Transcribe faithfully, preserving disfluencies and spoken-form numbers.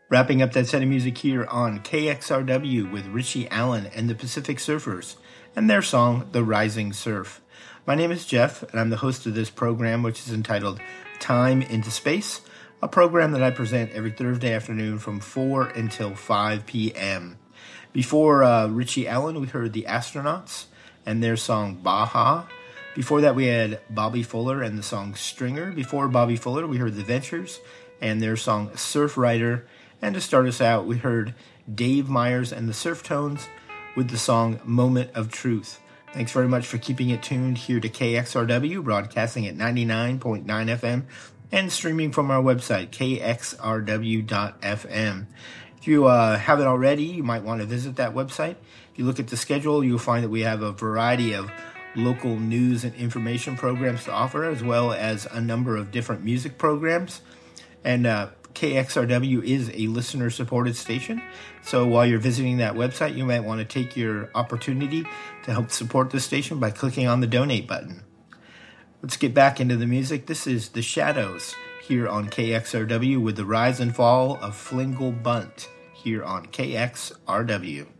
Wrapping up that set of music here on K X R W with Richie Allen and the Pacific Surfers and their song, The Rising Surf. My name is Jeff, and I'm the host of this program, which is entitled Time into Space, a program that I present every Thursday afternoon from four until five p.m. Before uh, Richie Allen, we heard the Astronauts and their song, Baja. Before that, we had Bobby Fuller and the song Stringer. Before Bobby Fuller, we heard The Ventures and their song Surf Rider. And to start us out, we heard Dave Myers and the Surf Tones with the song Moment of Truth. Thanks very much for keeping it tuned here to K X R W, broadcasting at ninety-nine point nine F M and streaming from our website, K X R W dot F M. If you uh, haven't already, you might want to visit that website. If you look at the schedule, you'll find that we have a variety of local news and information programs to offer, as well as a number of different music programs. And uh, K X R W is a listener-supported station, so while you're visiting that website, you might want to take your opportunity to help support the station by clicking on the donate button. Let's get back into the music. This is The Shadows here on K X R W with the rise and fall of Flingle Bunt here on K X R W.